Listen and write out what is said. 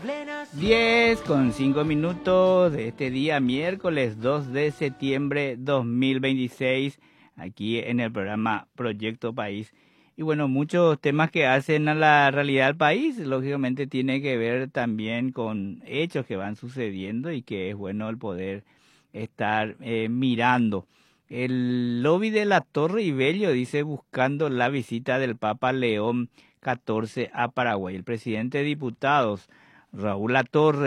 10:05 de este día, miércoles 2 de septiembre 2026, aquí en el programa Proyecto País. Y bueno, muchos temas que hacen a la realidad del país, lógicamente tiene que ver también con hechos que van sucediendo y que es bueno el poder estar mirando. El lobby de la Torre Ibello dice buscando la visita del Papa León XIV a Paraguay. El presidente de diputados, Raúl Latorre,